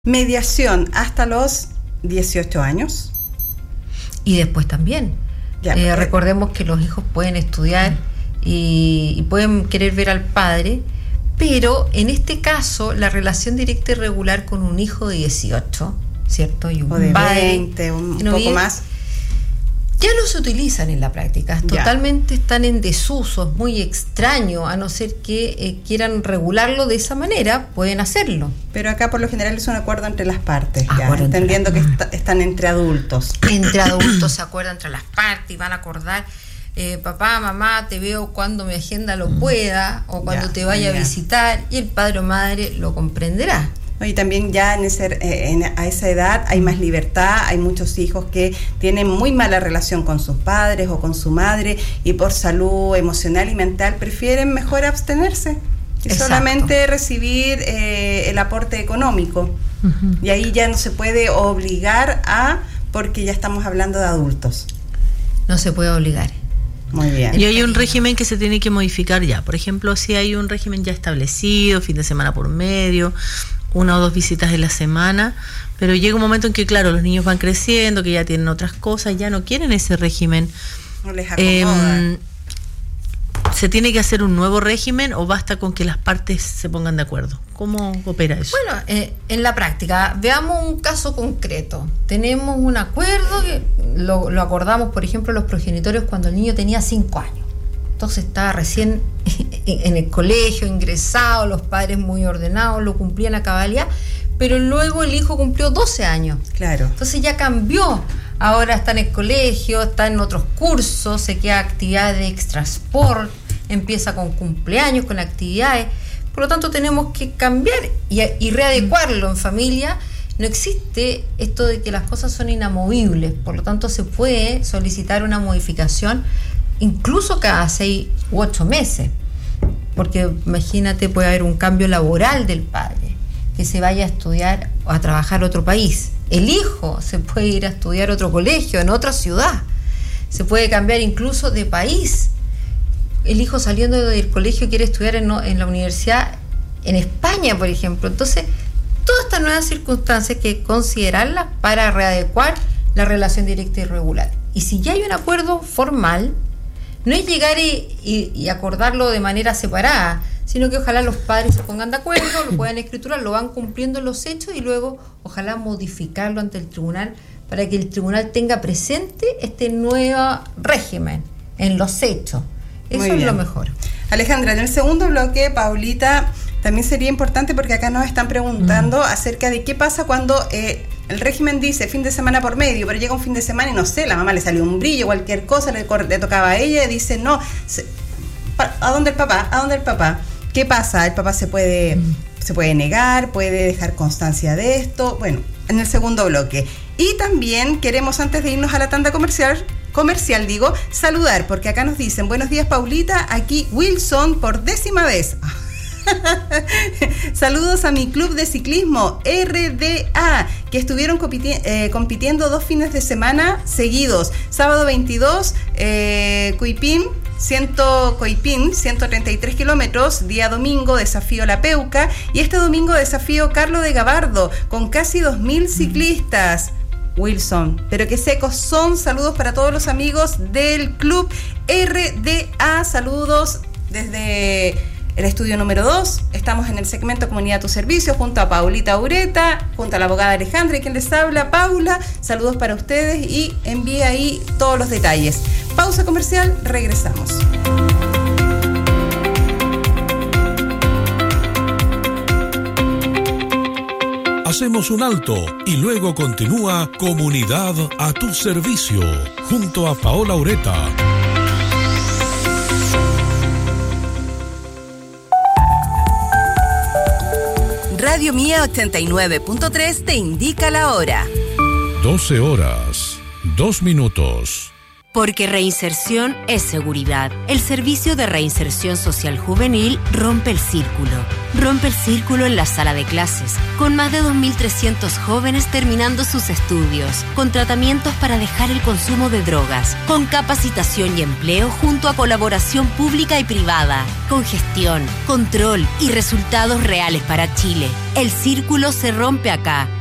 Mediación hasta los 18 años. Y después también. Recordemos que los hijos pueden estudiar y pueden querer ver al padre, pero en este caso la relación directa y regular con un hijo de 18, ¿cierto? Y un o de padre 20, un poco más. Ya no se utilizan en la práctica, totalmente están en desuso, es muy extraño, a no ser que quieran regularlo de esa manera, pueden hacerlo. Pero acá por lo general es un acuerdo entre las partes, entendiendo que están entre adultos. Entre adultos se acuerdan entre las partes y van a acordar, papá, mamá, te veo cuando mi agenda lo pueda o cuando te vaya a visitar, y el padre o madre lo comprenderá. Y también ya a esa edad hay más libertad, hay muchos hijos que tienen muy mala relación con sus padres o con su madre y por salud emocional y mental prefieren mejor abstenerse y solamente recibir el aporte económico. Uh-huh. Y ahí ya no se puede obligar porque ya estamos hablando de adultos. No se puede obligar. Muy bien. Y hay un régimen que se tiene que modificar ya. Por ejemplo, si hay un régimen ya establecido, fin de semana por medio, 1 o 2 visitas en la semana, pero llega un momento en que, claro, los niños van creciendo, que ya tienen otras cosas, ya no quieren ese régimen. No les acomoda. ¿Se tiene que hacer un nuevo régimen o basta con que las partes se pongan de acuerdo? ¿Cómo opera eso? Bueno, en la práctica, veamos un caso concreto. Tenemos un acuerdo que lo acordamos, por ejemplo, los progenitores cuando el niño tenía 5 años. Entonces estaba recién en el colegio, ingresado, los padres muy ordenados, lo cumplían a cabalidad, pero luego el hijo cumplió 12 años. Claro. Entonces ya cambió. Ahora está en el colegio, está en otros cursos, se queda actividad de extrasport, empieza con cumpleaños, con actividades. Por lo tanto, tenemos que cambiar y readecuarlo en familia. No existe esto de que las cosas son inamovibles, por lo tanto, se puede solicitar una modificación incluso cada 6 u 8 meses, porque imagínate, puede haber un cambio laboral del padre, que se vaya a estudiar o a trabajar a otro país. El hijo se puede ir a estudiar a otro colegio, en otra ciudad. Se puede cambiar incluso de país. El hijo saliendo del colegio quiere estudiar en la universidad en España, por ejemplo. Entonces, todas estas nuevas circunstancias hay que considerarlas para readecuar la relación directa y regular. Y si ya hay un acuerdo formal, no es llegar y acordarlo de manera separada, sino que ojalá los padres se pongan de acuerdo, lo puedan escriturar, lo van cumpliendo los hechos y luego ojalá modificarlo ante el tribunal para que el tribunal tenga presente este nuevo régimen en los hechos. Eso es lo mejor. Alejandra, en el segundo bloque, Paulita, también sería importante porque acá nos están preguntando acerca de qué pasa cuando el régimen dice fin de semana por medio, pero llega un fin de semana y no sé, la mamá le salió un brillo, cualquier cosa, le tocaba a ella y dice no, ¿a dónde el papá? ¿A dónde el papá? ¿Qué pasa? El papá se puede negar, puede dejar constancia de esto. Bueno, en el segundo bloque. Y también queremos, antes de irnos a la tanda comercial, saludar, porque acá nos dicen, buenos días Paulita, aquí Wilson por 10ª vez. Saludos a mi club de ciclismo RDA, que estuvieron compitiendo 2 fines de semana seguidos. Sábado 22, Coipín 133 kilómetros, día domingo desafío La Peuca, y este domingo desafío Carlo de Gabardo, con casi 2.000 ciclistas. Wilson, pero qué secos son. Saludos para todos los amigos del club RDA, saludos desde el estudio número 2. Estamos en el segmento Comunidad a tu servicio junto a Paulita Ureta, junto a la abogada Alejandra y quien les habla, Paula. Saludos para ustedes y envíe ahí todos los detalles. Pausa comercial, regresamos. Hacemos un alto y luego continúa Comunidad a tu servicio junto a Paola Ureta. Radio Mía 89.3 te indica la hora. 12 horas, 2 minutos. Porque reinserción es seguridad. El Servicio de Reinserción Social Juvenil rompe el círculo. Rompe el círculo en la sala de clases, con más de 2.300 jóvenes terminando sus estudios, con tratamientos para dejar el consumo de drogas, con capacitación y empleo junto a colaboración pública y privada, con gestión, control y resultados reales para Chile. El círculo se rompe acá.